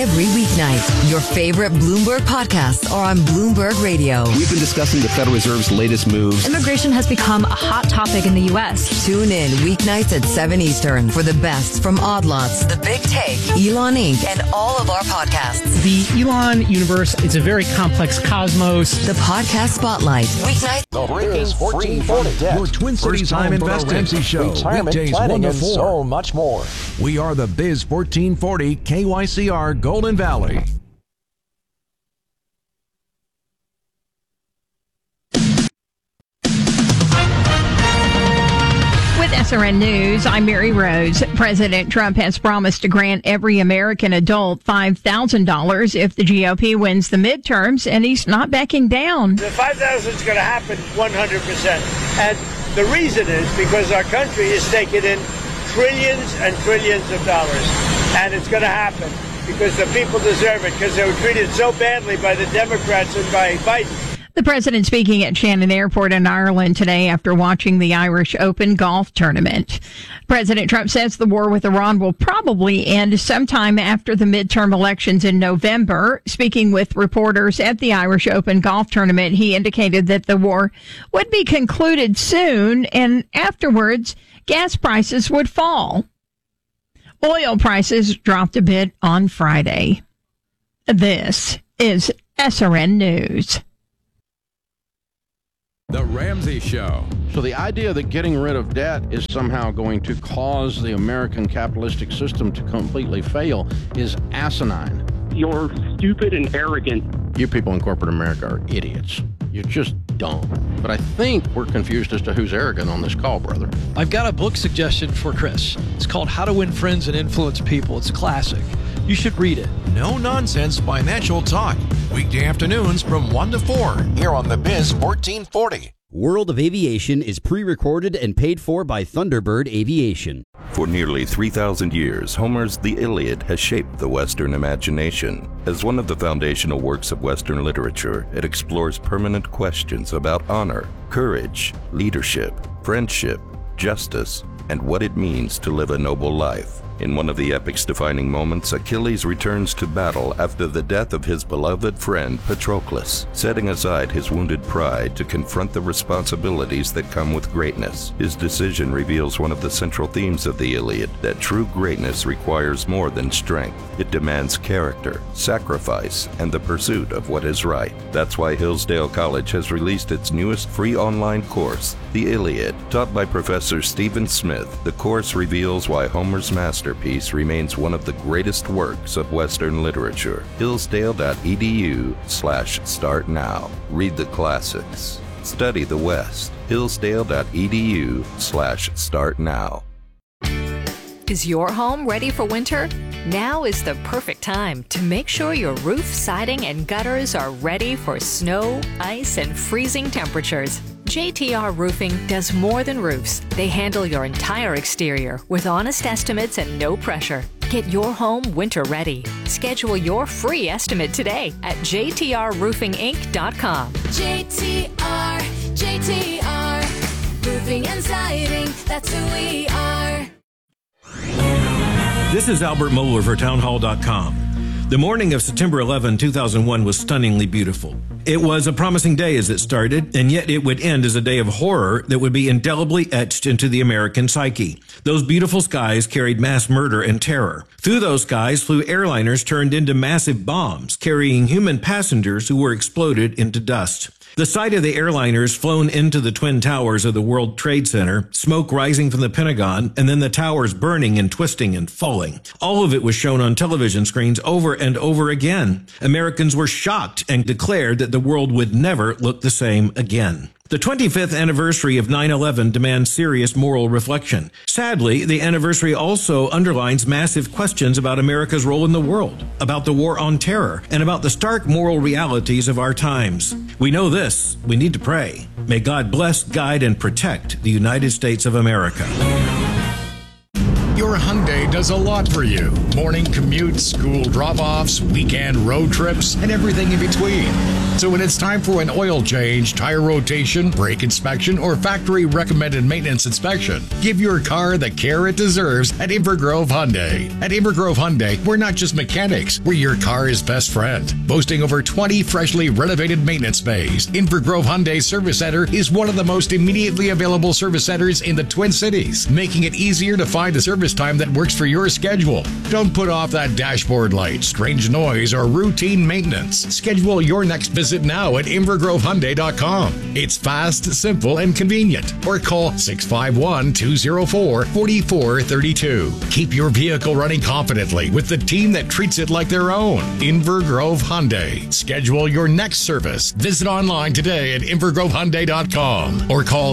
every weeknight. Your favorite Bloomberg podcasts are on Bloomberg Radio. We've been discussing the Federal Reserve's latest moves. Immigration has become a hot topic in the U.S. Tune in weeknights at 7 Eastern for the best from Odd Lots, The Big Take, Elon Inc., and all of our podcasts. The Elon universe, it's a very complex cosmos. The Podcast Spotlight. Weeknights. The Breaking 1440. Your Twin Cities home investing Ramsey Show. Weekdays 1 to 4. So much more. We are the Biz 1440 KYCR Golden Valley. With SRN News, I'm Mary Rose. President Trump has promised to grant every American adult $5,000 if the GOP wins the midterms, and he's not backing down. The $5,000 is going to happen 100%. And the reason is because our country is taking in trillions and trillions of dollars. And it's going to happen because the people deserve it, because they were treated so badly by the Democrats and by Biden. The president speaking at Shannon Airport in Ireland today after watching the Irish Open golf tournament. President Trump says the war with Iran will probably end sometime after the midterm elections in November. Speaking with reporters at the Irish Open golf tournament, he indicated that the war would be concluded soon, and afterwards, gas prices would fall. Oil prices dropped a bit on Friday. This is SRN News. The Ramsey Show. So the idea that getting rid of debt is somehow going to cause the American capitalistic system to completely fail is asinine. You're stupid and arrogant. You people in corporate America are idiots. You're just dumb. But I think we're confused as to who's arrogant on this call, brother. I've got a book suggestion for Chris. It's called How to Win Friends and Influence People. It's a classic. You should read it. No nonsense financial talk. Weekday afternoons from 1 to 4 here on the Biz 1440. World of Aviation is pre-recorded and paid for by Thunderbird Aviation. For nearly 3,000 years, Homer's The Iliad has shaped the Western imagination. As one of the foundational works of Western literature, it explores permanent questions about honor, courage, leadership, friendship, justice, and what it means to live a noble life. In one of the epic's defining moments, Achilles returns to battle after the death of his beloved friend Patroclus, setting aside his wounded pride to confront the responsibilities that come with greatness. His decision reveals one of the central themes of the Iliad, that true greatness requires more than strength. It demands character, sacrifice, and the pursuit of what is right. That's why Hillsdale College has released its newest free online course, The Iliad. Taught by Professor Stephen Smith, the course reveals why Homer's masterpiece remains one of the greatest works of Western literature. Hillsdale.edu/start now. Read the classics. Study the West. Hillsdale.edu/start now. Is your home ready for winter? Now is the perfect time to make sure your roof, siding, and gutters are ready for snow, ice, and freezing temperatures. JTR Roofing does more than roofs. They handle your entire exterior with honest estimates and no pressure. Get your home winter ready. Schedule your free estimate today at jtrroofinginc.com. JTR Roofing and Siding, that's who we are. This is Albert Mohler for townhall.com. The morning of September 11, 2001 was stunningly beautiful. It was a promising day as it started, and yet it would end as a day of horror that would be indelibly etched into the American psyche. Those beautiful skies carried mass murder and terror. Through those skies flew airliners turned into massive bombs, carrying human passengers who were exploded into dust. The sight of the airliners flown into the Twin Towers of the World Trade Center, smoke rising from the Pentagon, and then the towers burning and twisting and falling. All of it was shown on television screens over and over again. Americans were shocked and declared that the world would never look the same again. The 25th anniversary of 9/11 demands serious moral reflection. Sadly, the anniversary also underlines massive questions about America's role in the world, about the war on terror, and about the stark moral realities of our times. We know this. We need to pray. May God bless, guide, and protect the United States of America. Your Hyundai does a lot for you. Morning commutes, school drop-offs, weekend road trips, and everything in between. So when it's time for an oil change, tire rotation, brake inspection, or factory recommended maintenance inspection, give your car the care it deserves at Invergrove Hyundai. At Invergrove Hyundai, we're not just mechanics, we're your car's best friend. Boasting over 20 freshly renovated maintenance bays, Invergrove Hyundai Service Center is one of the most immediately available service centers in the Twin Cities, making it easier to find a service time that works for your schedule. Don't put off that dashboard light, strange noise, or routine maintenance. Schedule your next visit now at InvergroveHyundai.com. It's fast, simple, and convenient. Or call 651-204-4432. Keep your vehicle running confidently with the team that treats it like their own. Invergrove Hyundai. Schedule your next service. Visit online today at InvergroveHyundai.com or call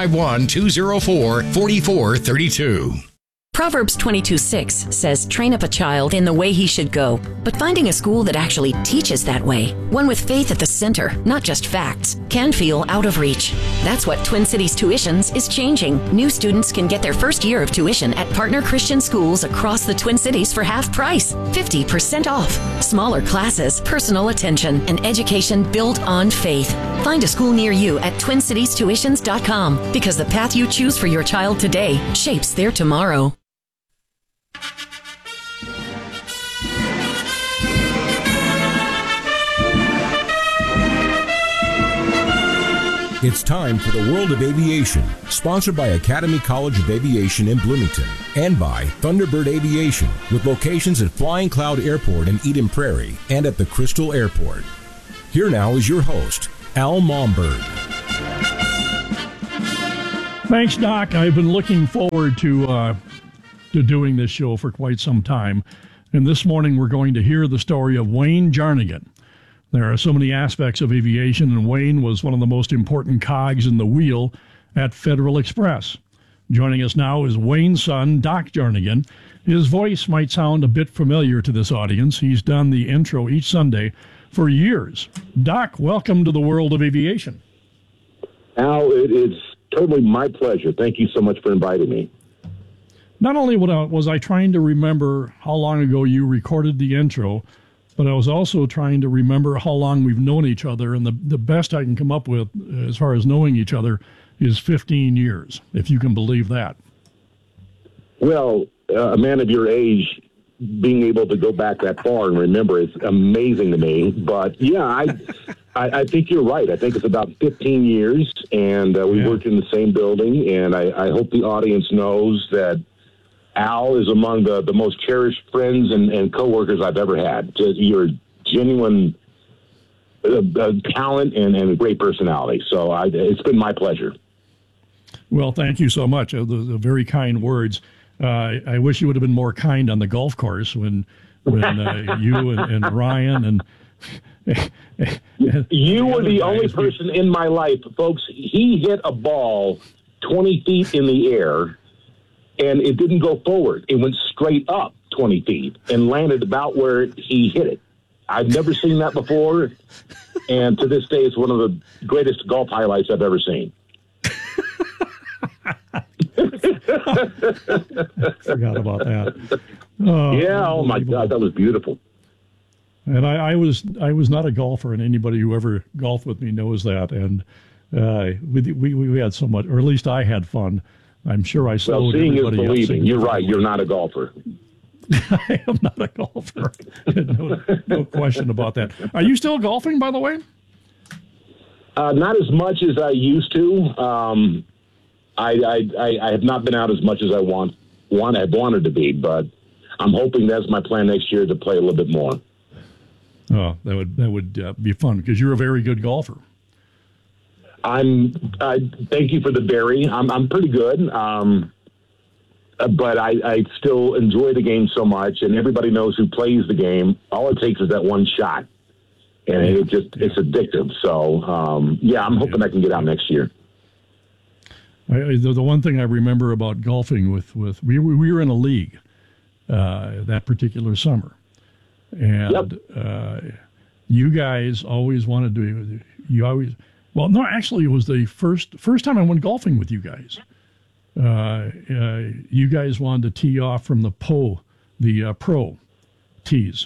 651-204-4432. Proverbs 22:6 says, train up a child in the way he should go. But finding a school that actually teaches that way, one with faith at the center, not just facts, can feel out of reach. That's what Twin Cities Tuitions is changing. New students can get their first year of tuition at partner Christian schools across the Twin Cities for half price, 50% off. Smaller classes, personal attention, and education built on faith. Find a school near you at TwinCitiesTuitions.com, because the path you choose for your child today shapes their tomorrow. It's time for the World of Aviation, sponsored by Academy College of Aviation in Bloomington and by Thunderbird Aviation, with locations at Flying Cloud Airport in Eden Prairie and at the Crystal Airport. Here now is your host, Al Momberg. Thanks, Doc. I've been looking forward to doing this show for quite some time, and this morning we're going to hear the story of Wayne Jarnagin. There are so many aspects of aviation, and Wayne was one of the most important cogs in the wheel at Federal Express. Joining us now is Wayne's son, Doc Jarnagin. His voice might sound a bit familiar to this audience. He's done the intro each Sunday for years. Doc, welcome to the World of Aviation. Al, it is totally my pleasure. Thank you so much for inviting me. Not only was I trying to remember how long ago you recorded the intro, but I was also trying to remember how long we've known each other, and the best I can come up with as far as knowing each other is 15 years, if you can believe that. Well, a man of your age, being able to go back that far and remember is amazing to me. But, yeah, I think you're right. I think it's about 15 years, and we worked in the same building, and I hope the audience knows that Al is among the most cherished friends and coworkers I've ever had. You're a genuine talent and a great personality. So it's been my pleasure. Well, thank you so much. Those are very kind words. I wish you would have been more kind on the golf course when you and Ryan and you were the only person in my life, folks. He hit a ball 20 feet in the air, and it didn't go forward. It went straight up 20 feet and landed about where he hit it. I've never seen that before, and to this day, it's one of the greatest golf highlights I've ever seen. Forgot about that. Oh my God, that was beautiful. And I was not a golfer, and anybody who ever golfed with me knows that. And we had so much, or at least I had fun. I'm sure I slowed seeing everybody is believing. up. You're right. You're not a golfer. I am not a golfer. No question about that. Are you still golfing, by the way? Not as much as I used to. I have not been out as much as I wanted to be, but I'm hoping that's my plan next year, to play a little bit more. Oh, that would be fun, because you're a very good golfer. Thank you for the berry. I'm pretty good, but I still enjoy the game so much, and everybody knows who plays the game. All it takes is that one shot, and it's addictive. So I'm hoping I can get out next year. The one thing I remember about golfing with we were in a league that particular summer, and you guys always wanted to. Well, no, actually, it was the first time I went golfing with you guys. you guys wanted to tee off from the pro tees,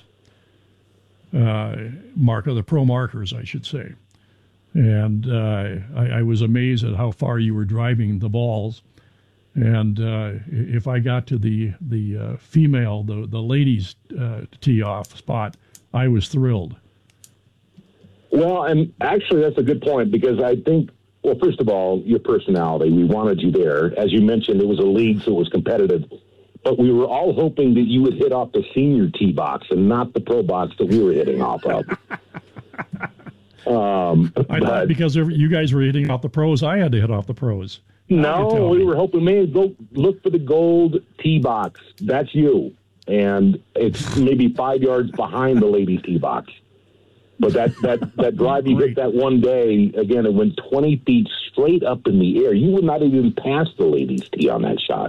the pro markers, I should say. And I was amazed at how far you were driving the balls. And if I got to the female, the ladies' tee off spot, I was thrilled. Well, and actually that's a good point, because I think, well, first of all, your personality, we wanted you there. As you mentioned, it was a league, so it was competitive. But we were all hoping that you would hit off the senior tee box and not the pro box that we were hitting off of. I thought because you guys were hitting off the pros, I had to hit off the pros. No, we were hoping, man, go look for the gold tee box. That's you. And it's maybe 5 yards behind the ladies' tee box. But that drive you hit that one day, again, it went 20 feet straight up in the air. You would not even pass the ladies' tee on that shot.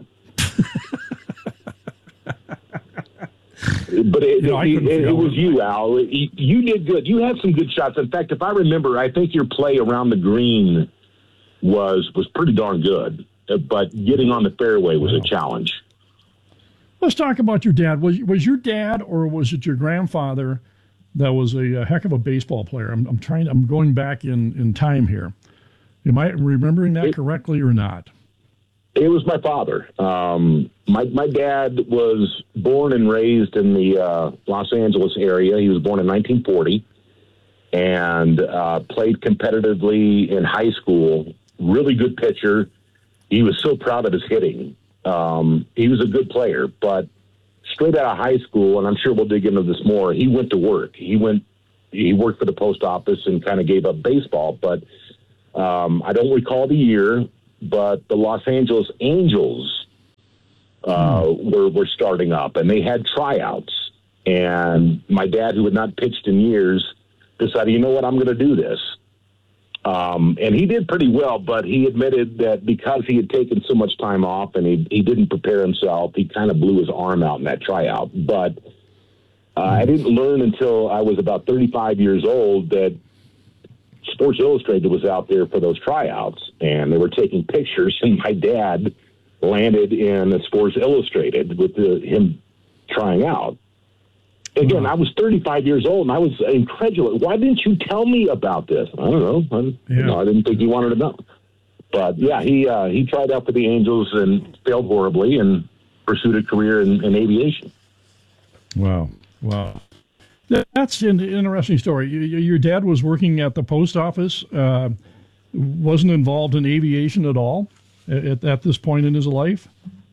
But it was you, Al. You did good. You had some good shots. In fact, if I remember, I think your play around the green was pretty darn good. But getting on the fairway was a challenge. Let's talk about your dad. Was your dad, or was it your grandfather that was a heck of a baseball player? I'm going back in time here. Am I remembering that correctly or not? It was my father. My dad was born and raised in the Los Angeles area. He was born in 1940 and played competitively in high school. Really good pitcher. He was so proud of his hitting. He was a good player, but straight out of high school, and I'm sure we'll dig into this more, he went to work. He worked for the post office and kind of gave up baseball, but I don't recall the year, but the Los Angeles Angels were starting up, and they had tryouts. And my dad, who had not pitched in years, decided, you know what, I'm going to do this. And he did pretty well, but he admitted that because he had taken so much time off and he didn't prepare himself, he kind of blew his arm out in that tryout. But I didn't learn until I was about 35 years old that Sports Illustrated was out there for those tryouts, and they were taking pictures, and my dad landed in Sports Illustrated with him trying out. Again, I was 35 years old, and I was incredulous. Why didn't you tell me about this? I don't know. I didn't think you wanted to know. But, yeah, he tried out for the Angels and failed horribly and pursued a career in aviation. Wow. That's an interesting story. Your dad was working at the post office, wasn't involved in aviation at all at this point in his life?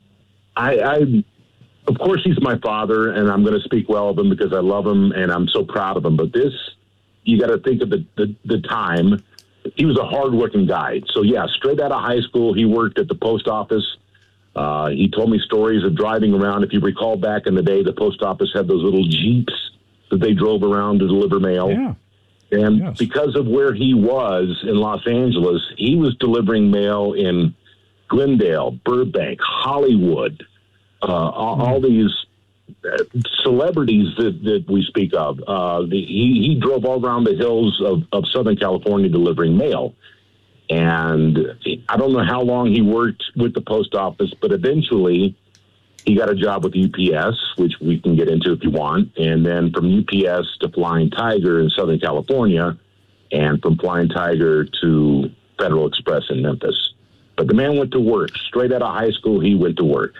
Of course, he's my father, and I'm going to speak well of him because I love him and I'm so proud of him. But this, you got to think of the time. He was a hardworking guy. So, yeah, straight out of high school, he worked at the post office. He told me stories of driving around. If you recall back in the day, the post office had those little Jeeps that they drove around to deliver mail. Yeah. And because of where he was in Los Angeles, he was delivering mail in Glendale, Burbank, Hollywood, all these celebrities that we speak of. He drove all around the hills of Southern California delivering mail. And I don't know how long he worked with the post office, but eventually he got a job with UPS, which we can get into if you want. And then from UPS to Flying Tiger in Southern California, and from Flying Tiger to Federal Express in Memphis. But the man went to work. Straight out of high school, he went to work.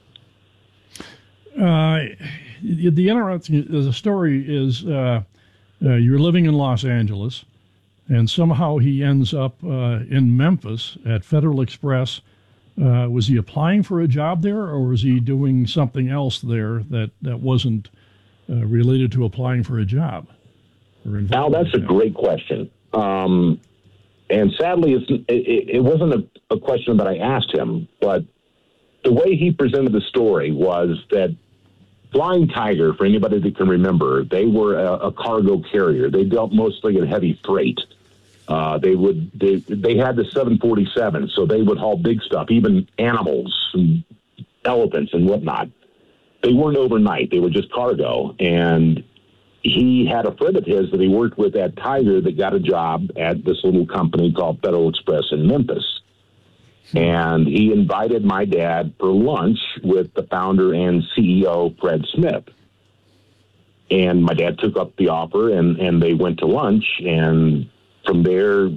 The interesting story is you're living in Los Angeles, and somehow he ends up in Memphis at Federal Express. Was he applying for a job there, or was he doing something else there that wasn't related to applying for a job? Al, that's a great question. And sadly, it wasn't a question that I asked him, but the way he presented the story was that Flying Tiger, for anybody that can remember, they were a cargo carrier. They dealt mostly in heavy freight. They had the 747, so they would haul big stuff, even animals and elephants and whatnot. They weren't overnight. They were just cargo. And he had a friend of his that he worked with at Tiger that got a job at this little company called Federal Express in Memphis. And he invited my dad for lunch with the founder and CEO, Fred Smith. And my dad took up the offer, and they went to lunch. And from there,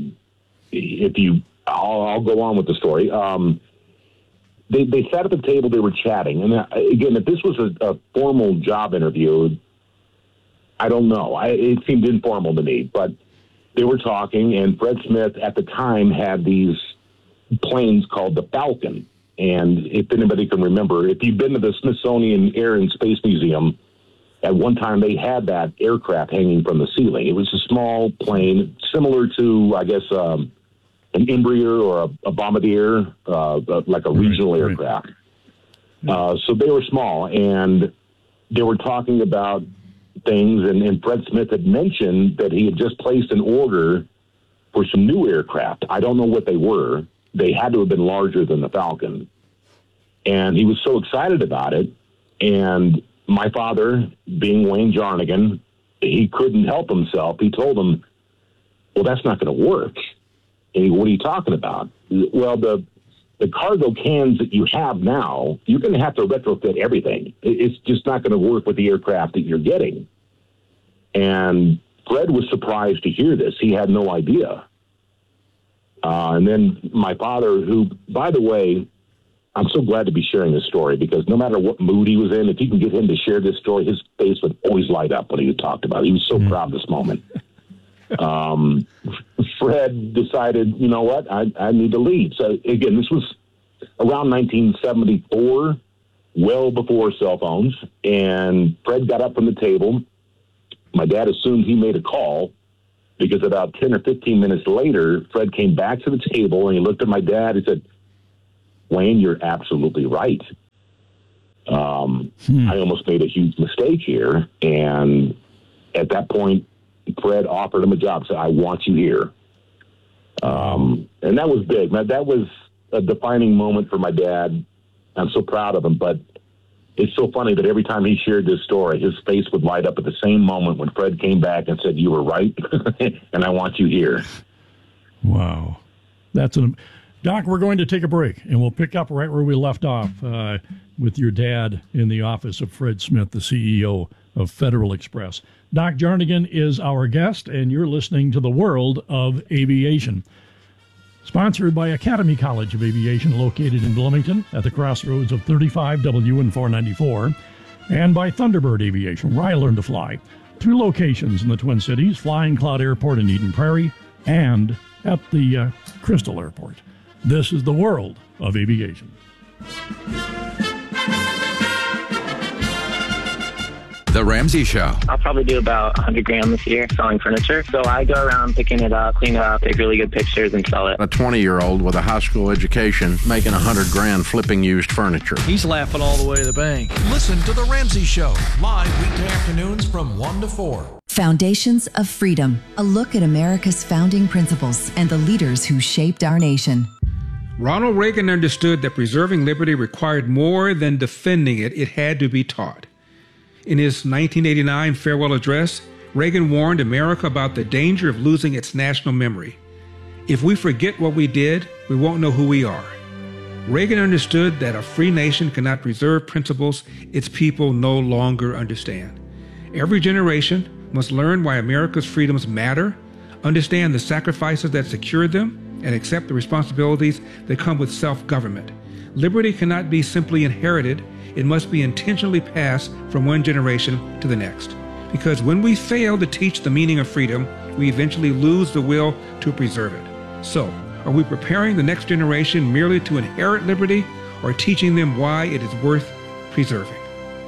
I'll go on with the story. They sat at the table, they were chatting. And again, if this was a formal job interview, I don't know. It seemed informal to me, but they were talking, and Fred Smith at the time had these planes called the Falcon. And if anybody can remember, if you've been to the Smithsonian Air and Space Museum, at one time they had that aircraft hanging from the ceiling. It was a small plane, similar to, I guess, an Embraer or a Bombardier, like a regional aircraft. So they were small, and they were talking about things, and Fred Smith had mentioned that he had just placed an order for some new aircraft. I don't know what they were. They had to have been larger than the Falcon. And he was so excited about it, and my father, being Wayne Jarnigan, he couldn't help himself. He told him, well, that's not going to work. And what are you talking about? Well, the cargo cans that you have now, you're going to have to retrofit everything. It's just not going to work with the aircraft that you're getting. And Fred was surprised to hear this. He had no idea. And then my father, who, by the way, I'm so glad to be sharing this story, because no matter what mood he was in, if you can get him to share this story, his face would always light up when he talked about it. He was so proud of this moment. Fred decided, you know what, I need to leave. So again, this was around 1974, well before cell phones. And Fred got up from the table. My dad assumed he made a call, because about 10 or 15 minutes later, Fred came back to the table and he looked at my dad and said, Wayne, you're absolutely right. I almost made a huge mistake here. And at that point, Fred offered him a job, said, I want you here. And that was big. That was a defining moment for my dad. I'm so proud of him, but it's so funny that every time he shared this story, his face would light up at the same moment when Fred came back and said, you were right, and I want you here. Wow. Doc, we're going to take a break, and we'll pick up right where we left off with your dad in the office of Fred Smith, the CEO of Federal Express. Doc Jarnigan is our guest, and you're listening to The World of Aviation. Sponsored by Academy College of Aviation, located in Bloomington at the crossroads of 35W and 494, and by Thunderbird Aviation, where I learned to fly. 2 locations in the Twin Cities, Flying Cloud Airport in Eden Prairie, and at the Crystal Airport. This is The World of Aviation. The Ramsey Show. I'll probably do about 100 grand this year selling furniture. So I go around picking it up, clean it up, take really good pictures, and sell it. A 20-year-old with a high school education making 100 grand flipping used furniture. He's laughing all the way to the bank. Listen to The Ramsey Show, live weekday afternoons from 1 to 4. Foundations of Freedom, a look at America's founding principles and the leaders who shaped our nation. Ronald Reagan understood that preserving liberty required more than defending it. It had to be taught. In his 1989 farewell address, Reagan warned America about the danger of losing its national memory. If we forget what we did, we won't know who we are. Reagan understood that a free nation cannot preserve principles its people no longer understand. Every generation must learn why America's freedoms matter, understand the sacrifices that secured them, and accept the responsibilities that come with self-government. Liberty cannot be simply inherited. It must be intentionally passed from one generation to the next. Because when we fail to teach the meaning of freedom, we eventually lose the will to preserve it. So, are we preparing the next generation merely to inherit liberty, or teaching them why it is worth preserving?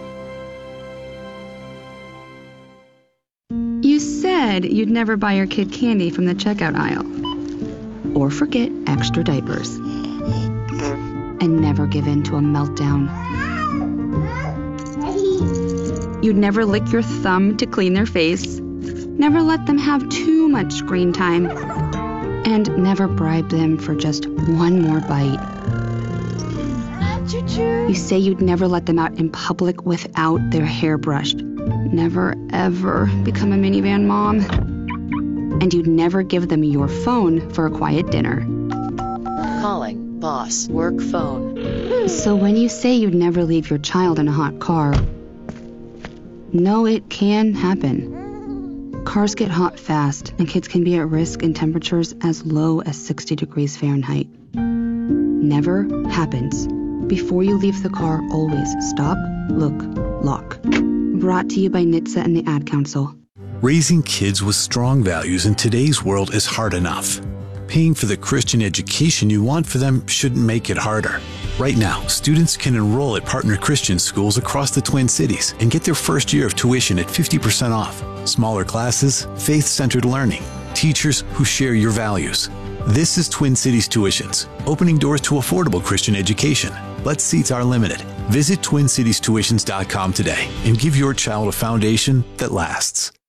You said you'd never buy your kid candy from the checkout aisle. Or forget extra diapers. And never give in to a meltdown. You'd never lick your thumb to clean their face. Never let them have too much screen time. And never bribe them for just one more bite. You say you'd never let them out in public without their hair brushed. Never, ever become a minivan mom. And you'd never give them your phone for a quiet dinner. Calling boss work phone. So when you say you'd never leave your child in a hot car, no, it can happen. Cars get hot fast, and kids can be at risk in temperatures as low as 60 degrees Fahrenheit. Never happens. Before you leave the car, always stop, look, lock. Brought to you by NHTSA and the Ad Council. Raising kids with strong values in today's world is hard enough. Paying for the Christian education you want for them shouldn't make it harder. Right now, students can enroll at partner Christian schools across the Twin Cities and get their first year of tuition at 50% off. Smaller classes, faith-centered learning, teachers who share your values. This is Twin Cities Tuitions, opening doors to affordable Christian education. But seats are limited. Visit TwinCitiesTuitions.com today and give your child a foundation that lasts.